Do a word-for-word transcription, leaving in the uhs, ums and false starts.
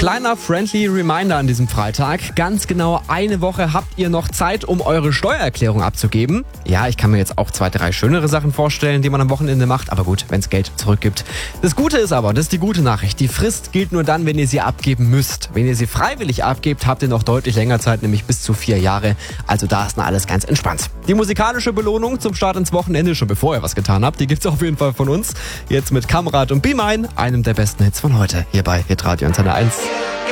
Kleiner friendly Reminder an diesem Freitag. Ganz genau eine Woche habt ihr noch Zeit, um eure Steuererklärung abzugeben. Ja, ich kann mir jetzt auch zwei, drei schönere Sachen vorstellen, die man am Wochenende macht. Aber gut, wenn es Geld zurückgibt. Das Gute ist aber, das ist die gute Nachricht. Die Frist gilt nur dann, wenn ihr sie abgeben müsst. Wenn ihr sie freiwillig abgebt, habt ihr noch deutlich länger Zeit, nämlich bis zu vier Jahre. Also da ist noch alles ganz entspannt. Die musikalische Belohnung zum Start ins Wochenende, schon bevor ihr was getan habt, die gibt's auf jeden Fall von uns. Jetzt mit Kamerad und Be Mine, einem der besten Hits von heute, hier bei Hitradio Antenne eins.